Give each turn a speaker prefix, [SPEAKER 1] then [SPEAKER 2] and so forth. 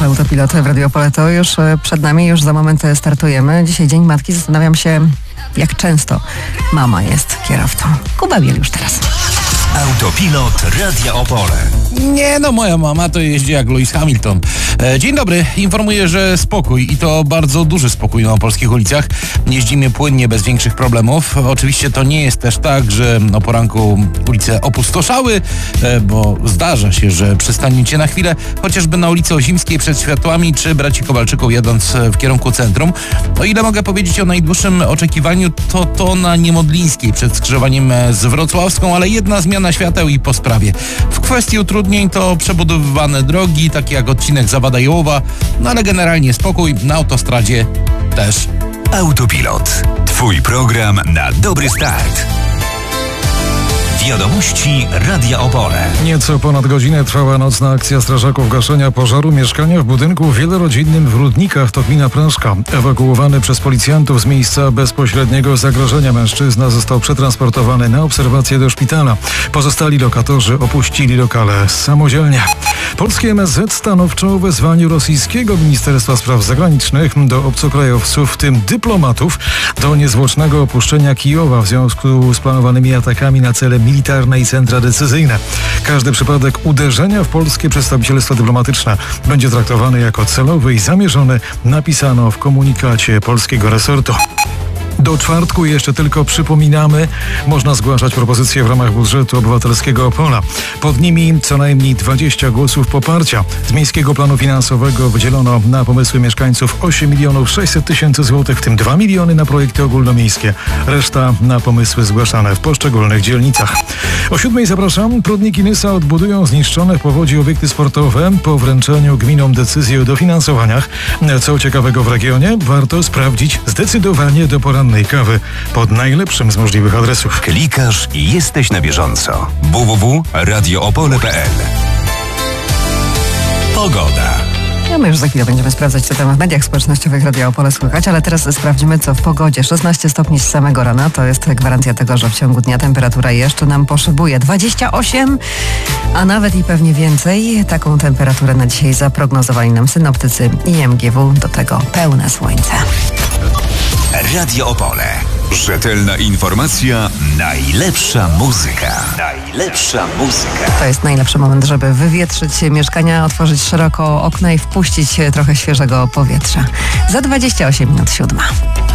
[SPEAKER 1] Autopilot w Radio Opole to już przed nami, już za moment startujemy. Dzisiaj Dzień Matki. Zastanawiam się, jak często mama jest kierowcą. Kuba Biel już teraz.
[SPEAKER 2] Autopilot Radia Opole.
[SPEAKER 3] Nie no, moja mama to jeździ jak Lewis Hamilton. Dzień dobry, informuję, że spokój i to bardzo duży spokój na polskich ulicach. Jeździmy płynnie, bez większych problemów. Oczywiście to nie jest też tak, że o poranku ulice opustoszały, bo zdarza się, że przystaniecie na chwilę, chociażby na ulicy Ozimskiej przed światłami, czy braci Kowalczyków jadąc w kierunku centrum. O ile mogę powiedzieć o najdłuższym oczekiwaniu, to na Niemodlińskiej przed skrzyżowaniem z Wrocławską, ale jedna zmiana świateł i po sprawie. W kwestii utrudnień to przebudowywane drogi, takie jak odcinek Zawada-Jołowa, no ale generalnie spokój, na autostradzie też.
[SPEAKER 2] Autopilot. Twój program na dobry start. Wiadomości Radia Opole.
[SPEAKER 4] Nieco ponad godzinę trwała nocna akcja strażaków gaszenia pożaru mieszkania w budynku wielorodzinnym w Rudnikach, to gmina Prążka. Ewakuowany przez policjantów z miejsca bezpośredniego zagrożenia mężczyzna został przetransportowany na obserwację do szpitala. Pozostali lokatorzy opuścili lokale samodzielnie. Polskie MSZ stanowczo wezwaniu rosyjskiego Ministerstwa Spraw Zagranicznych do obcokrajowców, w tym dyplomatów, do niezwłocznego opuszczenia Kijowa w związku z planowanymi atakami na cele militarne i centra decyzyjne. Każdy przypadek uderzenia w polskie przedstawicielstwo dyplomatyczne będzie traktowany jako celowy i zamierzony, napisano w komunikacie polskiego resortu. Do czwartku jeszcze tylko przypominamy, można zgłaszać propozycje w ramach budżetu obywatelskiego Opola. Pod nimi co najmniej 20 głosów poparcia. Z Miejskiego Planu Finansowego wydzielono na pomysły mieszkańców 8 600 000 złotych, w tym 2 miliony na projekty ogólnomiejskie. Reszta na pomysły zgłaszane w poszczególnych dzielnicach. O 7:00 zapraszam. Prudniki Nysa odbudują zniszczone w powodzi obiekty sportowe po wręczeniu gminom decyzji o dofinansowaniach. Co ciekawego w regionie, warto sprawdzić zdecydowanie do porannej kawy pod najlepszym z możliwych adresów.
[SPEAKER 2] Klikasz i jesteś na bieżąco. www.radioopole.pl. Pogoda.
[SPEAKER 1] No my już za chwilę będziemy sprawdzać, co tam w mediach społecznościowych Radia Opole słychać, ale teraz sprawdzimy, co w pogodzie. 16 stopni z samego rana, to jest gwarancja tego, że w ciągu dnia temperatura jeszcze nam poszybuje. 28, a nawet i pewnie więcej. Taką temperaturę na dzisiaj zaprognozowali nam synoptycy i MGW, do tego pełne słońce.
[SPEAKER 2] Radio Opole. Rzetelna informacja, najlepsza muzyka. Najlepsza muzyka.
[SPEAKER 1] To jest najlepszy moment, żeby wywietrzyć mieszkania, otworzyć szeroko okna i wpuścić trochę świeżego powietrza. Za 28 minut 7.